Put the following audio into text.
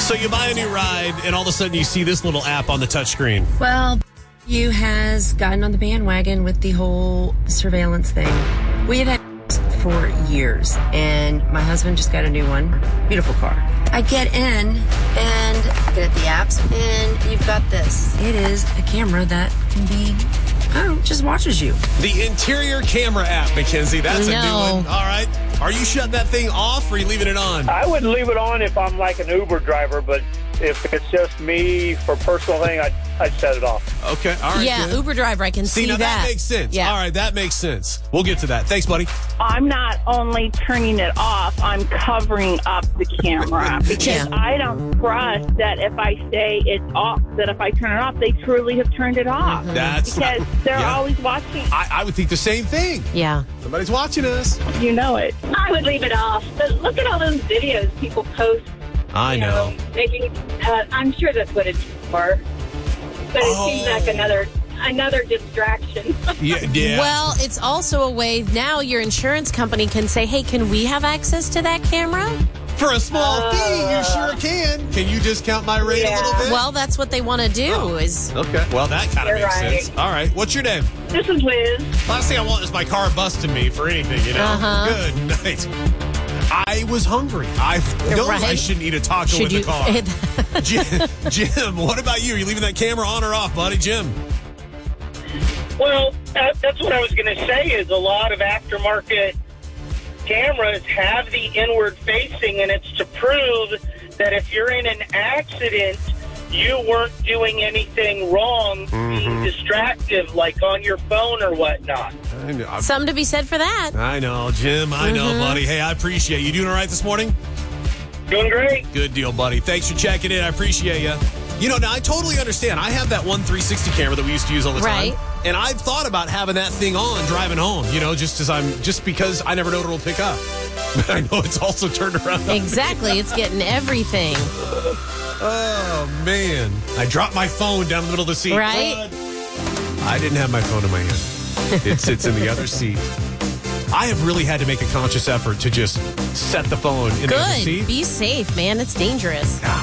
So you buy a new ride, and all of a sudden you see this little app on the touchscreen. Well, you has gotten on the bandwagon with the whole surveillance thing. We have had for years, and my husband just got a new one. Beautiful car. I get in and get at the apps, and you've got this. It is a camera that can be, just watches you. The interior camera app, Mackenzie. That's a new one. All right. Are you shutting that thing off, or are you leaving it on? I would leave it on if I'm like an Uber driver, but if it's just me for personal thing, I'd set it off. Okay, all right. Yeah, good. Uber driver, I can see now that. That makes sense. Yeah. All right, that makes sense. We'll get to that. Thanks, buddy. I'm not only turning it off, I'm covering up the camera because I don't trust that if I say it's off, that if I turn it off, they truly have turned it off. That's because they're always watching. I would think the same thing. Yeah. Somebody's watching us. You know it. I would leave it off. But look at all those videos people post. I know. Making, I'm sure that's what it's for. But it seems like another distraction. Yeah. Well, it's also a way now your insurance company can say, hey, can we have access to that camera? For a small fee, you sure can. Can you discount my rate a little bit? Well, that's what they want to do Okay. Well, that kind of makes sense. All right. What's your name? This is Liz. Last thing I want is my car busting me for anything, you know? Good night. I was hungry. I know I shouldn't eat a taco in the car. Jim, what about you? Are you leaving that camera on or off, buddy? Jim? Well, that's what I was going to say is a lot of aftermarket cameras have the inward facing, and it's to prove that if you're in an accident, you weren't doing anything wrong, being distractive, like on your phone or whatnot. Something to be said for that. I know, Jim. I know, buddy. Hey, I appreciate you. Doing all right this morning? Doing great. Good deal, buddy. Thanks for checking in. I appreciate you. You know, now I totally understand. I have that 360 camera that we used to use all the time. Right. And I've thought about having that thing on driving home, you know, just because I never know what it'll pick up. But I know it's also turned around. Exactly. It's getting everything. Oh, man. I dropped my phone down the middle of the seat. Right? I didn't have my phone in my hand. It sits in the other seat. I have really had to make a conscious effort to just set the phone in the other seat. Good. Be safe, man. It's dangerous.